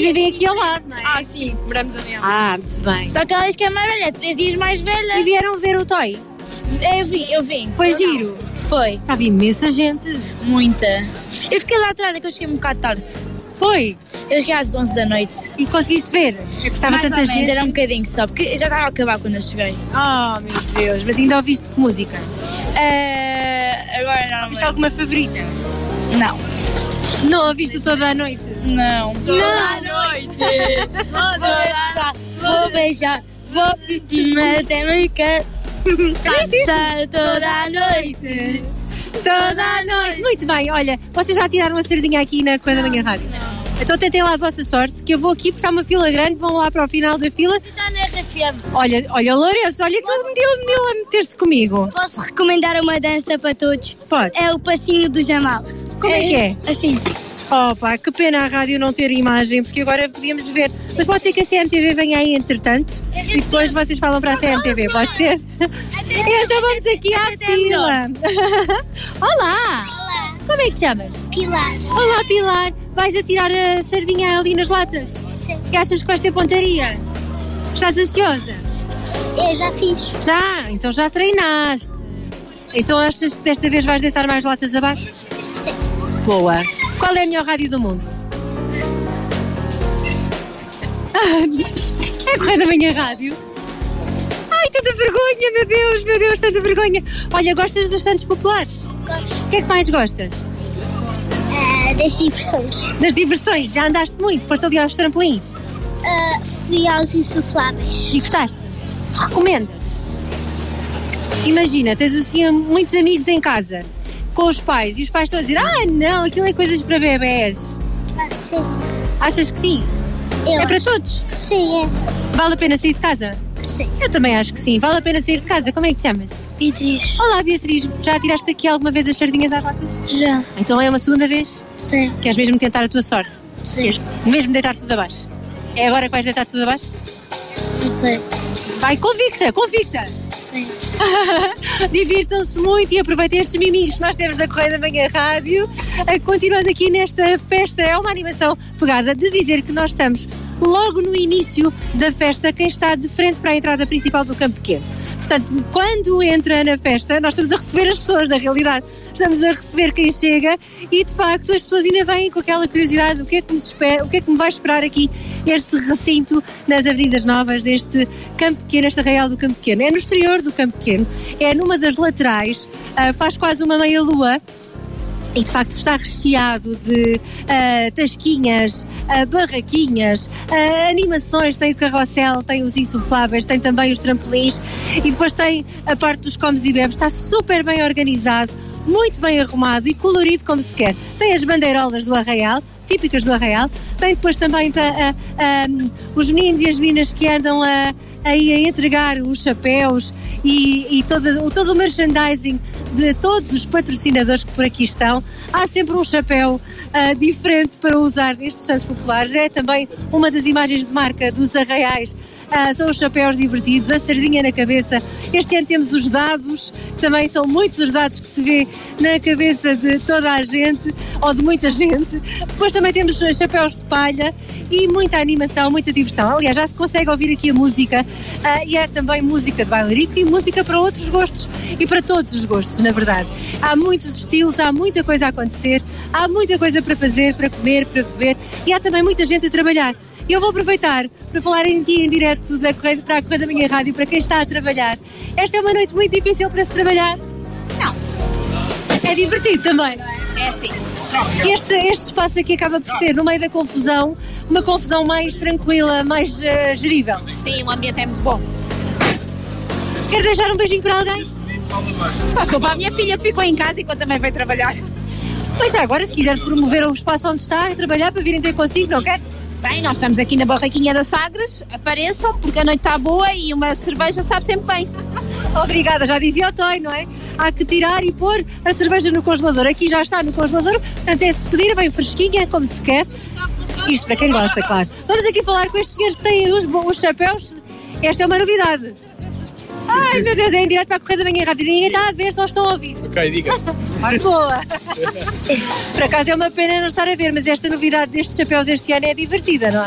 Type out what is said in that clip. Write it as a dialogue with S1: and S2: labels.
S1: vivem aqui ao lado, não é?
S2: Ah, sim, moramos ali.
S1: Muito bem.
S3: Só que ela diz que é mais velha, 3 dias mais velha.
S1: E vieram ver o Toy?
S3: Eu vim.
S1: Foi giro?
S3: Foi.
S1: Estava imensa gente.
S3: Muita. Eu fiquei lá atrás, é que eu cheguei um bocado tarde.
S1: Foi?
S3: Eu cheguei às 11 da noite.
S1: E conseguiste ver? É que estava
S3: Mais
S1: tanta
S3: ou menos,
S1: gente.
S3: era um bocadinho só, porque eu já estava a acabar quando eu cheguei.
S1: Oh, meu Deus. Mas ainda ouviste que música?
S3: Agora não
S1: Ouviste
S3: lembro.
S1: alguma favorita?
S3: Não.
S1: Não ouviste toda a noite?
S3: Não.
S2: Toda a noite.
S3: Vou beijar, vou até me quer. Passar toda a noite.
S1: Toda a noite. Muito bem, olha, vocês já tiraram a sardinha aqui na Correia da Manhã Rádio?
S3: Não.
S1: Então tentem lá a vossa sorte, que eu vou aqui porque está uma fila grande, vão lá para o final da fila.
S3: Está na RFM.
S1: Olha, Lourenço, olha que ele me deu a meter-se comigo.
S3: Posso recomendar uma dança para todos?
S1: Pode.
S3: É o passinho do Jamal.
S1: Como é que é?
S3: Assim.
S1: Opa, que pena a rádio não ter imagem, porque agora podíamos ver. Mas pode ser que a CMTV venha aí entretanto e depois vocês falam para a CMTV, pode ser? Então vamos aqui à fila. Olá!
S3: Olá,
S1: Como é que te chamas?
S3: Pilar.
S1: Olá, Pilar. Vais atirar a sardinha ali nas latas?
S3: Sim.
S1: E achas que vais ter pontaria? Estás ansiosa?
S3: Eu já fiz.
S1: Já, então já treinaste. Então achas que desta vez vais deitar mais latas abaixo?
S3: Sim.
S1: Boa. Qual é a melhor rádio do mundo? É a Correia da Manhã Rádio. Ai, tanta vergonha, meu Deus, tanta vergonha. Olha, gostas dos Santos Populares?
S3: Gosto
S1: O que é que mais gostas?
S3: das diversões.
S1: Das diversões, já andaste muito, foste ali aos trampolins
S3: Fui aos insufláveis.
S1: e gostaste? Recomendas? Imagina, tens assim muitos amigos em casa, com os pais, e os pais estão a dizer, não, aquilo é coisas para bebés.
S3: Sim.
S1: Achas que sim? É para todos?
S3: Sim,
S1: Vale a pena sair de casa?
S3: Sim.
S1: Eu também acho que sim, vale a pena sair de casa. Como é que te chamas?
S3: Beatriz.
S1: Olá, Beatriz, já tiraste aqui alguma vez as sardinhas às latas?
S3: Já.
S1: Então é uma segunda vez?
S3: Sim.
S1: Queres mesmo tentar a tua sorte?
S3: Sim.
S1: Mesmo deitar tudo abaixo? É agora que vais deitar tudo abaixo?
S3: Sim.
S1: Vai, convicta!
S3: Sim.
S1: Divirtam-se muito e aproveitem estes miminhos que nós temos da Correia da Manhã Rádio. Continuando aqui nesta festa, é uma animação pegada de dizer que nós estamos logo no início da festa, quem está de frente para a entrada principal do Campo Pequeno. Portanto, quando entra na festa, nós estamos a receber as pessoas, na realidade. Estamos a receber quem chega e, de facto, as pessoas ainda vêm com aquela curiosidade, o que é que me espera, o que é que me vai esperar aqui este recinto nas Avenidas Novas, neste Campo Pequeno, este arraial do Campo Pequeno. É no exterior do Campo Pequeno, é numa das laterais, faz quase uma meia-lua. E de facto está recheado de tasquinhas, barraquinhas, animações, tem o carrossel, tem os insufláveis, tem também os trampolins e depois tem a parte dos comes e bebes, está super bem organizado, muito bem arrumado e colorido como se quer. Tem as bandeirolas do Arraial, típicas do Arraial, tem depois também os meninos e as meninas que andam a entregar os chapéus e todo o merchandising de todos os patrocinadores que por aqui estão. Há sempre um chapéu diferente para usar nestes Santos Populares. É também uma das imagens de marca dos Arraiais. São os chapéus divertidos, a sardinha na cabeça. Este ano temos os dados, também são muitos os dados que se vê na cabeça de toda a gente, ou de muita gente. Depois também temos chapéus de palha e muita animação, muita diversão. Aliás, já se consegue ouvir aqui a música, e é também música de bailarico e música para outros gostos e para todos os gostos, na verdade. Há muitos estilos, há muita coisa a acontecer, há muita coisa para fazer, para comer, para beber e há também muita gente a trabalhar. E eu vou aproveitar para falar aqui em direto para a Correia da Manhã Rádio, para quem está a trabalhar. Esta é uma noite muito difícil para se trabalhar?
S3: Não.
S1: É divertido também, não é?
S3: É sim.
S1: Este espaço aqui acaba por ser, no meio da confusão, uma confusão mais tranquila, mais gerível.
S2: Sim, o ambiente é muito bom.
S1: Quer deixar um beijinho para alguém?
S2: Só sou para a minha filha que ficou em casa enquanto também vai trabalhar.
S1: Mas já agora, se quiser promover o espaço onde está a trabalhar para virem ter consigo, não quer?
S2: Bem, nós estamos aqui na barraquinha da Sagres, apareçam porque a noite está boa e uma cerveja sabe sempre bem.
S1: Obrigada, já dizia o Toy, não é? Há que tirar e pôr a cerveja no congelador. Aqui já está no congelador, portanto é se pedir, vem fresquinha, como se quer. Isto para quem gosta, claro. Vamos aqui falar com estes senhores que têm os chapéus. Esta é uma novidade. Ai, meu Deus, é em direto para a Correia da Manhã Rádio. Ninguém está a ver, só estão a ouvir.
S4: Ok, diga.
S1: Boa! Por acaso é uma pena não estar a ver, mas esta novidade destes chapéus este ano é divertida, não é?